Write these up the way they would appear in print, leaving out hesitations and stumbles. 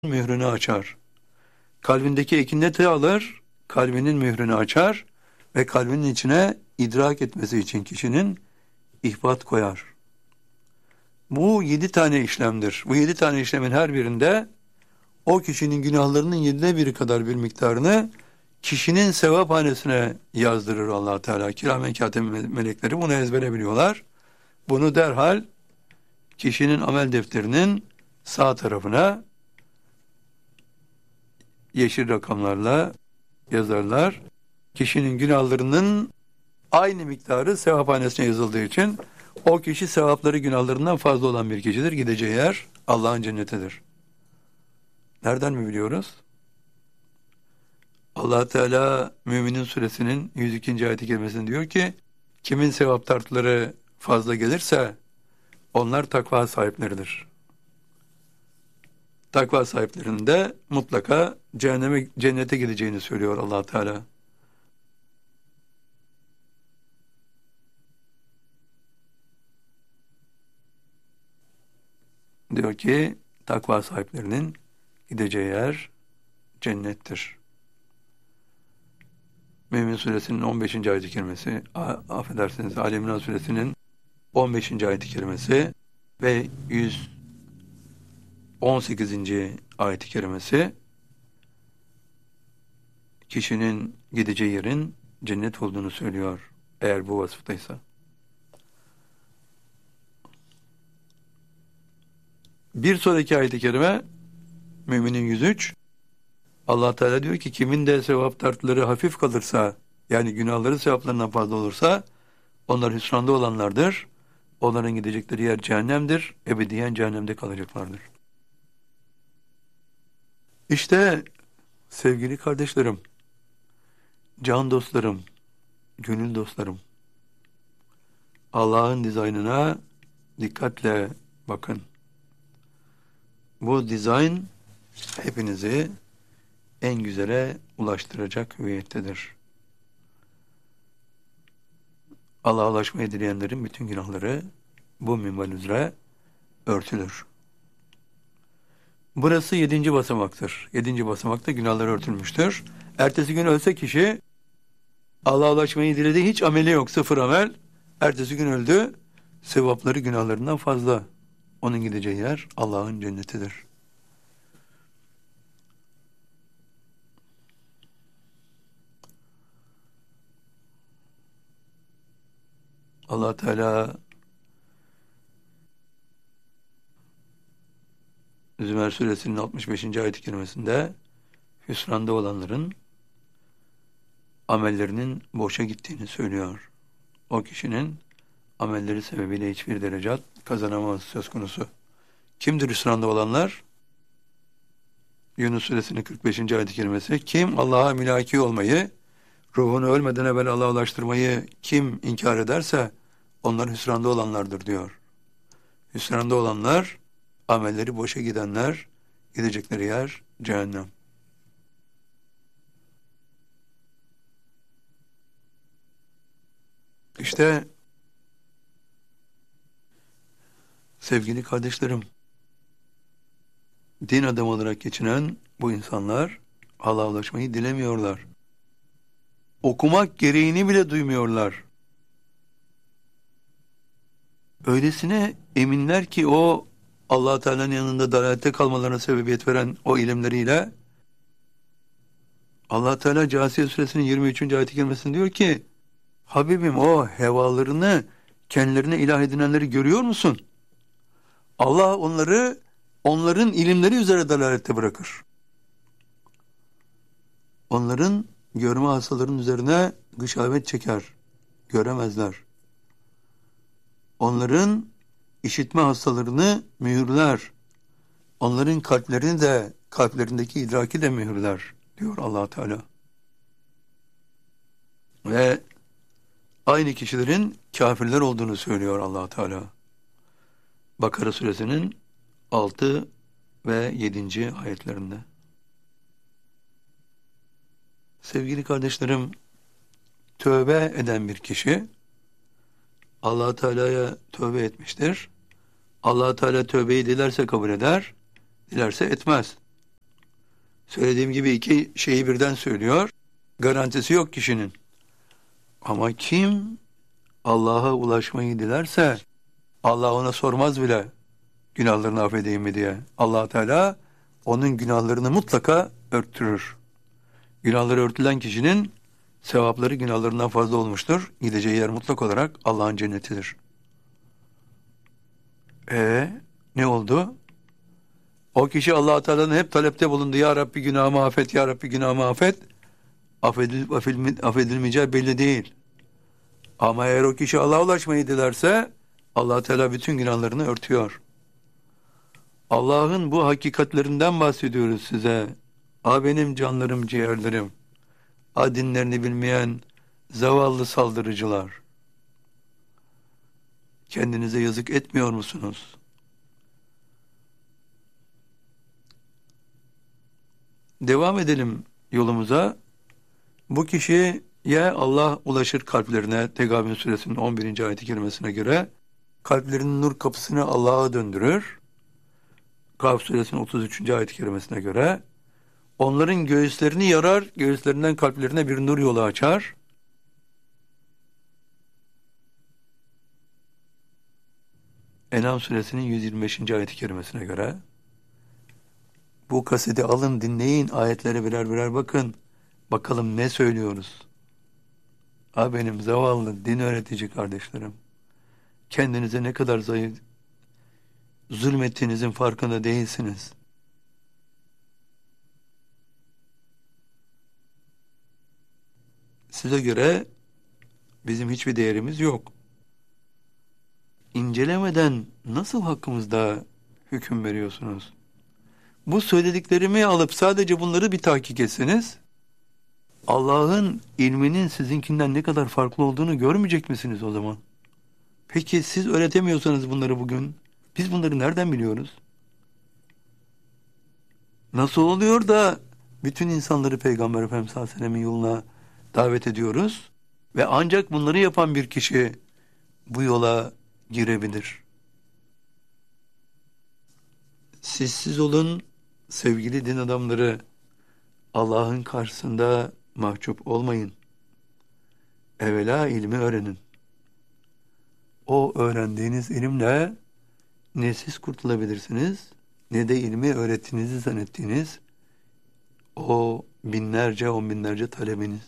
mührünü açar. Kalbindeki ekineti alır, kalbinin mührünü açar ve kalbinin içine idrak etmesi için kişinin ihbat koyar. Bu 7 tane işlemdir. Bu 7 tane işlemin her birinde o kişinin günahlarının 1/7 kadar bir miktarını kişinin sevaphanesine yazdırır Allah Teala. Kiramen kâtibin melekleri bunu ezbere biliyorlar. Bunu derhal kişinin amel defterinin sağ tarafına yeşil rakamlarla yazarlar. Kişinin günahlarının aynı miktarı sevaphanesine yazıldığı için o kişi sevapları günahlarından fazla olan bir kişidir. Gideceği yer Allah'ın cennetidir. Nereden mi biliyoruz? Allah Teala Müminin Suresinin 102. ayet-i kerimesinde diyor ki, kimin sevap tartıları fazla gelirse onlar takva sahipleridir. Takva sahiplerinin de mutlaka cennete gideceğini söylüyor Allah Teala. Diyor ki takva sahiplerinin gideceği yer cennettir. Mümin Suresinin 15. ayet-i kerimesi, affedersiniz Ali İmran Suresinin 15. ayet-i kerimesi ve 118. ayet-i kerimesi kişinin gideceği yerin cennet olduğunu söylüyor eğer bu vasıftaysa. Bir sonraki ayet-i kerime Müminin 103, Allah Teala diyor ki kimin de sevap tartıları hafif kalırsa, yani günahları sevaplarından fazla olursa onlar hüsranda olanlardır. Onların gidecekleri yer cehennemdir. Ebediyen cehennemde kalacaklardır. İşte sevgili kardeşlerim, can dostlarım, gönül dostlarım, Allah'ın dizaynına dikkatle bakın. Bu dizayn hepinizi en güzele ulaştıracak hüviyettedir. Allah'a ulaşmayı dileyenlerin bütün günahları bu minval üzere örtülür. Burası 7. basamaktır. 7. basamakta günahlar örtülmüştür. Ertesi gün ölse kişi Allah'a ulaşmayı diledi, hiç ameli yok, sıfır amel. Ertesi gün öldü, sevapları günahlarından fazla. Onun gideceği yer Allah'ın cennetidir. Allah Teala Zümer Suresinin 65. ayet-i kerimesinde hüsranda olanların amellerinin boşa gittiğini söylüyor. O kişinin amelleri sebebiyle hiçbir derecat kazanamaması söz konusu. Kimdir hüsranda olanlar? Yunus Suresinin 45. ayet-i kerimesi, kim Allah'a mülaki olmayı, ruhunu ölmeden evvel Allah'a ulaştırmayı kim inkar ederse onlar hüsranda olanlardır diyor. Hüsranda olanlar, amelleri boşa gidenler, gidecekleri yer cehennem. İşte sevgili kardeşlerim, din adamı olarak geçinen bu insanlar Allah'a ulaşmayı dilemiyorlar. Okumak gereğini bile duymuyorlar. Öylesine eminler ki o Allah Teala'nın yanında dalalette kalmalarına sebebiyet veren o ilimleriyle Allah Teala Câsiye Suresinin 23. ayet-i kerimesinde diyor ki, Habibim o hevalarını kendilerine ilah edinenleri görüyor musun? Allah onları onların ilimleri üzere dalalette bırakır. Onların görme hastaların üzerine gışavet çeker. Göremezler. Onların işitme hastalarını mühürler. Onların kalplerini de, kalplerindeki idraki de mühürler diyor Allah Teala. Ve aynı kişilerin kafirler olduğunu söylüyor Allah Teala. Bakara Suresinin 6 ve 7. ayetlerinde. Sevgili kardeşlerim, tövbe eden bir kişi Allah Teala'ya tövbe etmiştir. Allah Teala tövbeyi dilerse kabul eder, dilerse etmez. Söylediğim gibi iki şeyi birden söylüyor. Garantisi yok kişinin. Ama kim Allah'a ulaşmayı dilerse Allah ona sormaz bile günahlarını affedeyim mi diye. Allah Teala onun günahlarını mutlaka örttürür. Günahları örtülen kişinin sevapları günahlarından fazla olmuştur. Gideceği yer mutlak olarak Allah'ın cennetidir. Ne oldu? O kişi Allah Teala'nın hep talepte bulundu. Ya Rabbi günahımı affet, Ya Rabbi günahımı affet. Affedilmeyeceği belli değil. Ama eğer o kişi Allah'a ulaşmayı dilerse Allah Teala bütün günahlarını örtüyor. Allah'ın bu hakikatlerinden bahsediyoruz size. Benim canlarım, ciğerlerim. Dinlerini bilmeyen zavallı saldırıcılar. Kendinize yazık etmiyor musunuz? Devam edelim yolumuza. Bu kişiye Allah ulaşır kalplerine, Tegabün suresinin 11. ayet-i kerimesine göre kalplerinin nur kapısını Allah'a döndürür. Kaf suresinin 33. ayet-i kerimesine göre onların göğüslerini yarar, göğüslerinden kalplerine bir nur yolu açar. En'am suresinin 125. ayet-i kerimesine göre bu kaseti alın, dinleyin, ayetlere birer birer bakın. Bakalım ne söylüyoruz? Benim zavallı din öğretici kardeşlerim. Kendinize ne kadar zayıf, zulmettiğinizin farkında değilsiniz. Size göre bizim hiçbir değerimiz yok. İncelemeden nasıl hakkımızda hüküm veriyorsunuz? Bu söylediklerimi alıp sadece bunları bir tahkik etseniz, Allah'ın ilminin sizinkinden ne kadar farklı olduğunu görmeyecek misiniz o zaman? Peki siz öğretemiyorsanız bunları bugün, biz bunları nereden biliyoruz? Nasıl oluyor da bütün insanları Peygamber Efendimiz sallallahu aleyhi ve sellem'in yoluna davet ediyoruz ve ancak bunları yapan bir kişi bu yola girebilir? Sessiz olun sevgili din adamları, Allah'ın karşısında mahcup olmayın. Evvela ilmi öğrenin. O öğrendiğiniz ilimle ne siz kurtulabilirsiniz ne de ilmi öğrettiğinizi zannettiğiniz o binlerce, on binlerce talebiniz.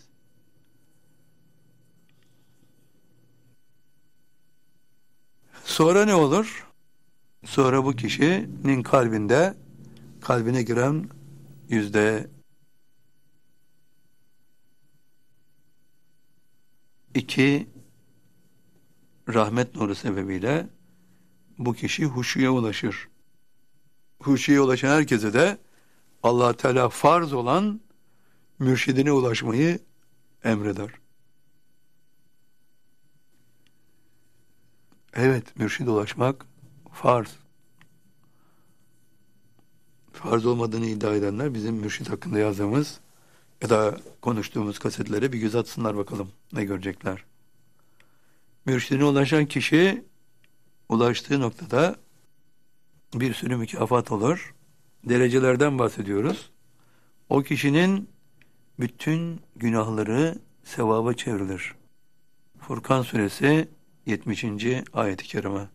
Sonra ne olur? Sonra bu kişinin kalbine giren %2 rahmet nuru sebebiyle bu kişi huşuya ulaşır. Huşuya ulaşan herkese de Allah Teala farz olan mürşidine ulaşmayı emreder. Evet, mürşide ulaşmak farz. Farz olmadığını iddia edenler bizim mürşid hakkında yazdığımız ya da konuştuğumuz kasetlere bir göz atsınlar bakalım ne görecekler. Mürşidine ulaşan kişi ulaştığı noktada bir sürü mükafat olur. Derecelerden bahsediyoruz. O kişinin bütün günahları sevaba çevrilir. Furkan suresi 70. ayet-i kerime.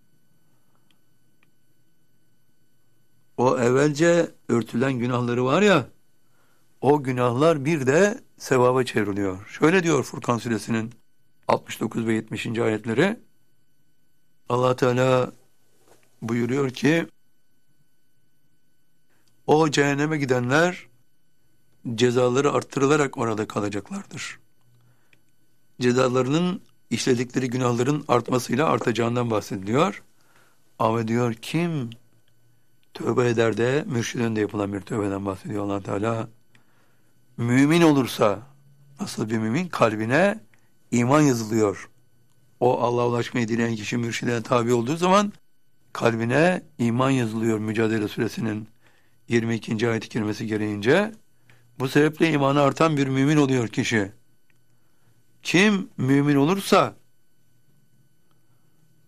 O evvelce örtülen günahları var ya, o günahlar bir de sevaba çevriliyor. Şöyle diyor Furkan suresinin 69 ve 70. ayetleri. Allah Teala buyuruyor ki, o cehenneme gidenler cezaları arttırılarak orada kalacaklardır. Cezalarının işledikleri günahların artmasıyla artacağından bahsediliyor. Ama diyor kim tövbe eder de mürşidin de yapılan bir tövbeden bahsediyor Allah Teala. Mümin olursa, nasıl bir mümin? Kalbine iman yazılıyor. O Allah'a ulaşmayı dileyen kişi mürşidine tabi olduğu zaman kalbine iman yazılıyor Mücadele suresinin 22. ayet-i kerimesi gereğince. Bu sebeple imanı artan bir mümin oluyor kişi. Kim mümin olursa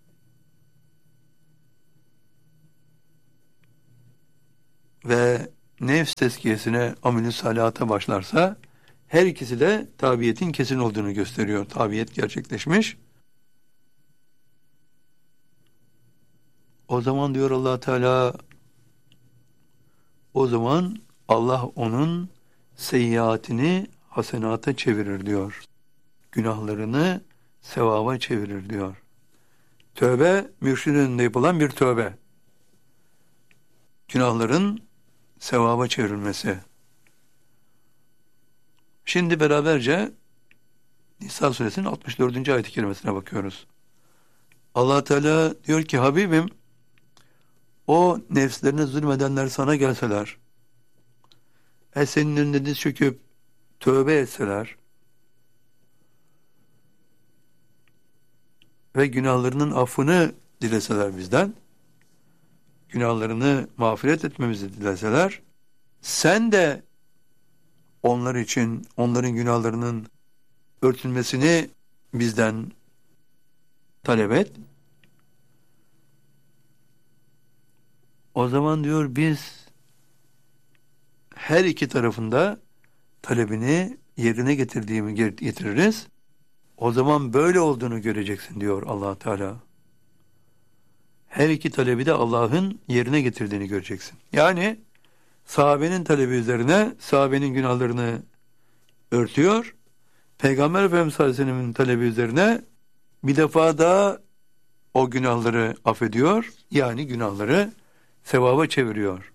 ve nefs tezkiyesine, amel-i salihata başlarsa her ikisi de tabiyetin kesin olduğunu gösteriyor. Tabiyet gerçekleşmiş. O zaman diyor Allah Teala, o zaman Allah onun seyyiatini hasenata çevirir diyor. Günahlarını sevaba çevirir diyor. Tövbe, mürşidin önünde yapılan bir tövbe. Günahların sevaba çevrilmesi. Şimdi beraberce Nisa suresinin 64. ayet-i kerimesine bakıyoruz. Allah Teala diyor ki, Habibim, o nefslerine zulmedenler sana gelseler, senin önünde diz çöküp tövbe etseler ve günahlarının affını dileseler bizden, günahlarını mağfiret etmemizi dileseler, sen de onlar için onların günahlarının örtülmesini bizden talep et. O zaman diyor biz her iki tarafında talebini yerine getirdiğimi getiririz. O zaman böyle olduğunu göreceksin diyor Allah Teala. Her iki talebi de Allah'ın yerine getirdiğini göreceksin. Yani sahabenin talebi üzerine sahabenin günahlarını örtüyor. Peygamber Efendimiz sallallahu aleyhi ve sellem'in talebi üzerine bir defa daha o günahları affediyor. Yani günahları sevaba çeviriyor.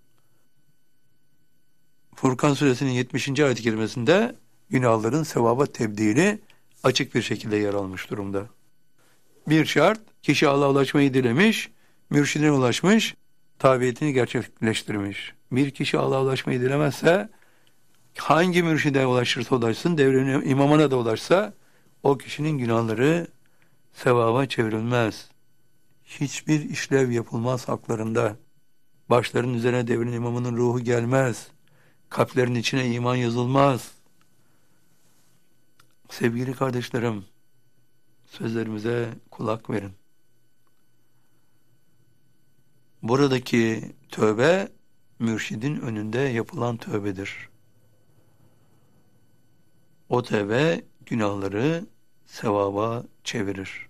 Furkan suresinin 70. ayet-i kerimesinde günahların sevaba tebdili açık bir şekilde yer almış durumda. Bir şart, kişi Allah'a ulaşmayı dilemiş, mürşidine ulaşmış, tabiyetini gerçekleştirmiş. Bir kişi Allah'a ulaşmayı dilemezse, hangi mürşide ulaşırsa ulaşsın, devrenin imamına da ulaşsa, o kişinin günahları sevaba çevrilmez. Hiçbir işlev yapılmaz haklarında. Başların üzerine devrin imamının ruhu gelmez. Kalplerin içine iman yazılmaz. Sevgili kardeşlerim, sözlerimize kulak verin. Buradaki tövbe, mürşidin önünde yapılan tövbedir. O tövbe günahları sevaba çevirir.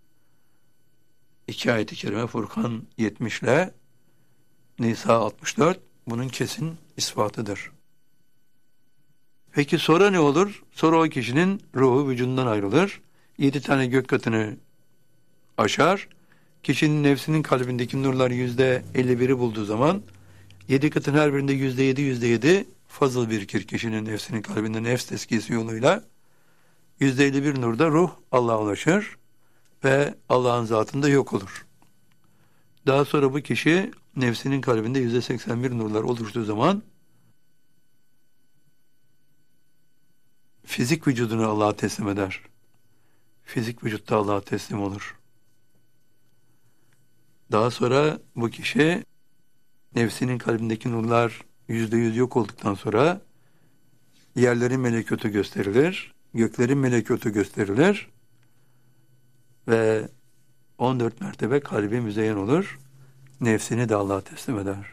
2 ayet-i kerime Furkan 70 ile Nisa 64 bunun kesin ispatıdır. Peki sonra ne olur? Sonra o kişinin ruhu vücudundan ayrılır. 7 tane gök katını aşar. Kişinin nefsinin kalbindeki nurlar %51'i bulduğu zaman 7 katın her birinde %7 fazıl birikir kişinin nefsinin kalbinde nefs tezkiyesi yoluyla. %51 nurda ruh Allah'a ulaşır ve Allah'ın zatında yok olur. Daha sonra bu kişi nefsinin kalbinde %81 nurlar oluştuğu zaman fizik vücudunu Allah'a teslim eder. Fizik vücutta Allah'a teslim olur. Daha sonra bu kişi nefsinin kalbindeki nurlar %100 yok olduktan sonra yerlerin melekutu gösterilir, göklerin melekutu gösterilir ve 14 mertebe kalbi müzeyyen olur. Nefsini de Allah'a teslim eder.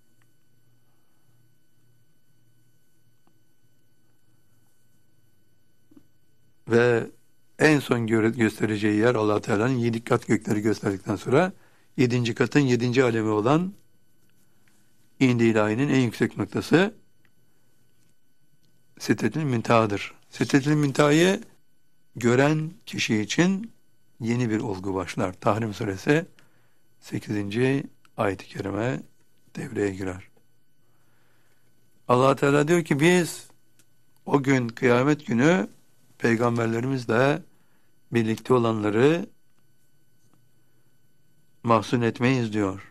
Ve en son göstereceği yer Allah Teala'nın 7 kat gökleri gösterdikten sonra 7. katın 7. alemi olan İndi ilahinin en yüksek noktası Sidretül Münteha'dır. Sidretül Münteha'yı gören kişi için yeni bir olgu başlar. Tahrim suresi 8. ayet-i kerime devreye girer. Allah Teala diyor ki biz o gün kıyamet günü peygamberlerimizle birlikte olanları mahzun etmeyiz diyor.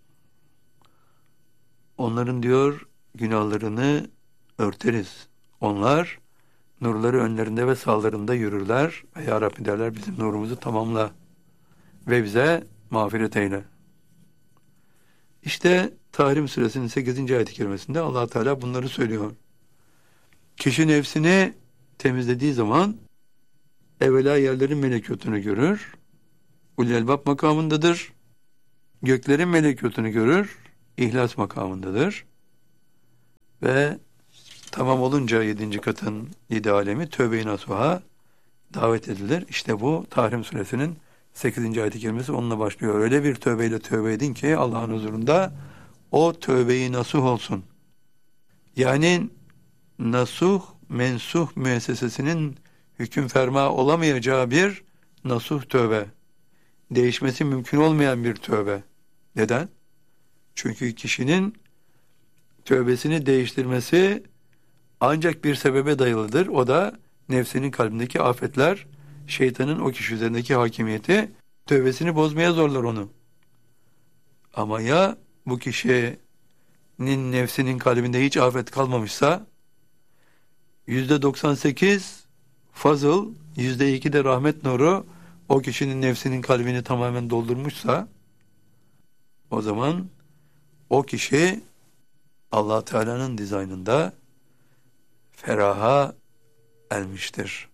Onların diyor günahlarını örteriz. Onlar nurları önlerinde ve sağlarında yürürler ve Ya Rabbi derler bizim nurumuzu tamamla ve bize mağfiret eyle. İşte Tahrim suresinin 8. ayet-i kerimesinde Allah Teala bunları söylüyor. Kişi nefsini temizlediği zaman evvela yerlerin melekutunu görür. Ulul elbab makamındadır. Göklerin melekutunu görür. İhlas makamındadır. Ve tamam olunca 7. katın 7 alemi tövbe-i nasuha davet edilir. İşte bu Tahrim suresinin 8. ayet-i kerimesi onunla başlıyor. Öyle bir tövbeyle tövbe edin ki Allah'ın huzurunda o tövbe-i nasuh olsun. Yani nasuh, mensuh müessesesinin hüküm ferma olamayacağı bir nasuh tövbe. Değişmesi mümkün olmayan bir tövbe. Neden? Çünkü kişinin tövbesini değiştirmesi ancak bir sebebe dayalıdır. O da nefsinin kalbindeki afetler, şeytanın o kişi üzerindeki hakimiyeti tövbesini bozmaya zorlar onu. Ama ya bu kişinin nefsinin kalbinde hiç afet kalmamışsa, %98 fazıl, %2 de rahmet nuru o kişinin nefsinin kalbini tamamen doldurmuşsa, o zaman o kişi Allah Teala'nın dizaynında feraha ermiştir.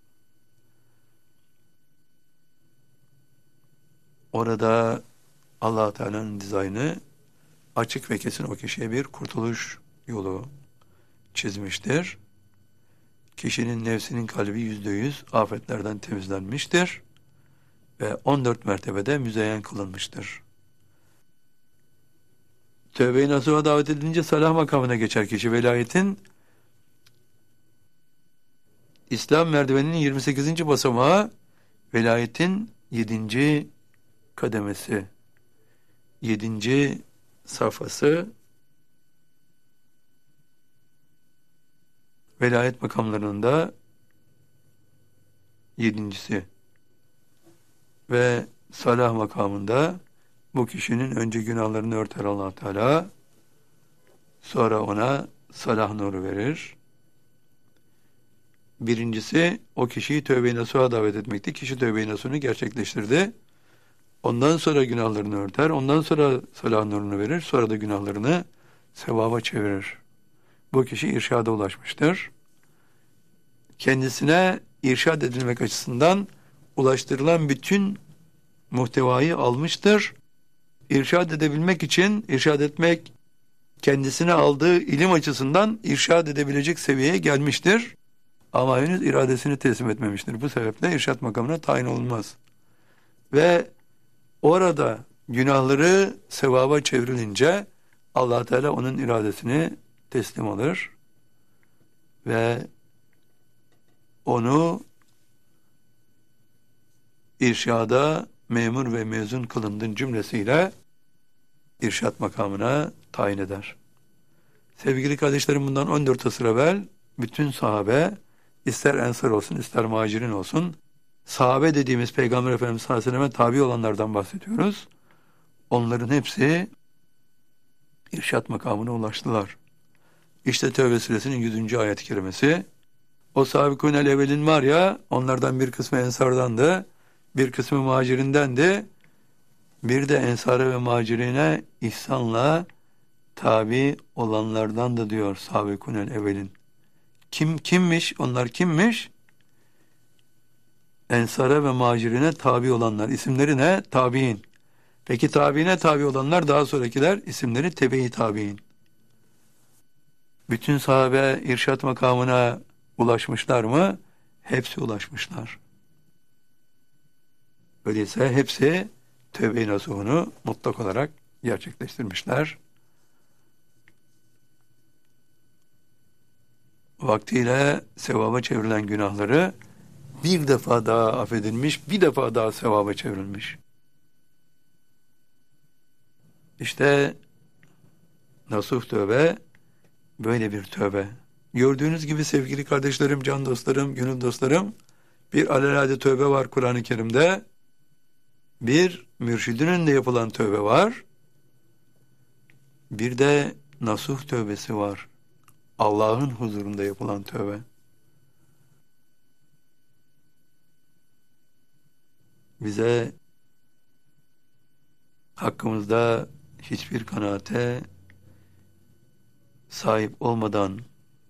Orada Allah Teala'nın dizaynı açık ve kesin o kişiye bir kurtuluş yolu çizmiştir. Kişinin nefsinin kalbi %100 afetlerden temizlenmiştir ve 14 mertebede müzeyyen kılınmıştır. Tövbe-i nasuha davet edilince salah makamına geçer kişi. Velayetin İslam merdiveninin 28. basamağı, velayetin 7. kademesi, 7. safhası, velayet makamlarında 7.'si ve salah makamında bu kişinin önce günahlarını örter Allah Teala, sonra ona salah nuru verir. Birincisi o kişiyi tövbe-i nasuha davet etmekti. Kişi tövbe-i nasuhunu gerçekleştirdi. Ondan sonra günahlarını örter, ondan sonra salah nurunu verir, sonra da günahlarını sevaba çevirir. Bu kişi irşada ulaşmıştır. Kendisine irşad edilmek açısından ulaştırılan bütün muhtevayı almıştır. İrşad edebilmek için, irşad etmek, kendisine aldığı ilim açısından irşad edebilecek seviyeye gelmiştir. Ama henüz iradesini teslim etmemiştir. Bu sebeple irşad makamına tayin olunmaz. Ve orada günahları sevaba çevrilince Allah Teala onun iradesini teslim alır ve onu irşada memur ve mezun kılındın cümlesiyle irşad makamına tayin eder. Sevgili kardeşlerim, bundan 14 asır evvel bütün sahabe, ister ensar olsun ister muhacirin olsun, sahabe dediğimiz Peygamber Efendimiz sallallahu aleyhi ve sellem'e tabi olanlardan bahsediyoruz. Onların hepsi irşad makamına ulaştılar. İşte Tevbe suresinin 100. ayet-i kerimesi. O sâbikûnel evvelin var ya, onlardan bir kısmı ensardandı, bir kısmı muhacirindendi. Bir de ensara ve muhacirine ihsanla tabi olanlardan da diyor sâbikûnel evvelin. Kimmiş? Onlar kimmiş? Ensara ve muhacirine tabi olanlar. İsimleri ne? Tabi'in. Peki tabiine tabi olanlar, daha sonrakiler, isimleri tebe-i tabi'in. Bütün sahabe irşad makamına ulaşmışlar mı? Hepsi ulaşmışlar. Öyleyse hepsi tövbe-i nasuhunu mutlak olarak gerçekleştirmişler. Vaktiyle sevaba çevrilen günahları bir defa daha affedilmiş, bir defa daha sevaba çevrilmiş. İşte nasuh tövbe böyle bir tövbe. Gördüğünüz gibi sevgili kardeşlerim, can dostlarım, gönül dostlarım, bir alelade tövbe var Kur'an-ı Kerim'de. Bir mürşidin önünde yapılan tövbe var. Bir de nasuh tövbesi var. Allah'ın huzurunda yapılan tövbe. Bize hakkımızda hiçbir kanaate sahip olmadan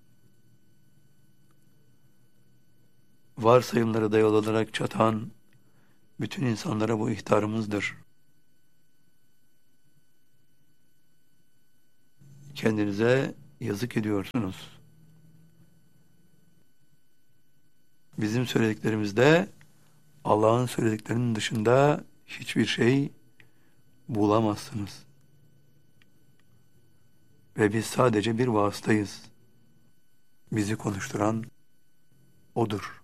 varsayımlara dayalı olarak çatan bütün insanlara bu ihtarımızdır. Kendinize yazık ediyorsunuz. Bizim söylediklerimizde Allah'ın söylediklerinin dışında hiçbir şey bulamazsınız. Ve biz sadece bir vasıtayız. Bizi konuşturan O'dur.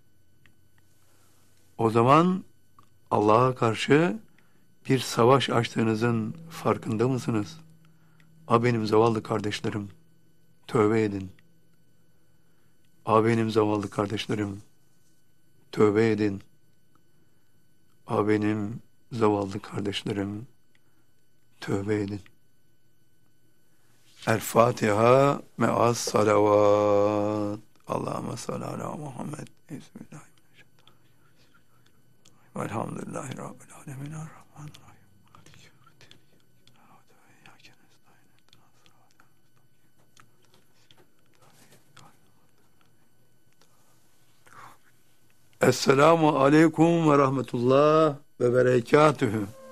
O zaman Allah'a karşı bir savaş açtığınızın farkında mısınız? Benim zavallı kardeşlerim, tövbe edin. Benim zavallı kardeşlerim, tövbe edin. Benim zavallı kardeşlerim, tövbe edin. El-Fatiha me'as salavat. Allahümme salli ala Muhammed. Bismillahirrahmanirrahim. Velhamdülillahi Rabbil alemin. Errahmanirrahim. Esselamu aleyküm ve rahmetullah ve berekatühü.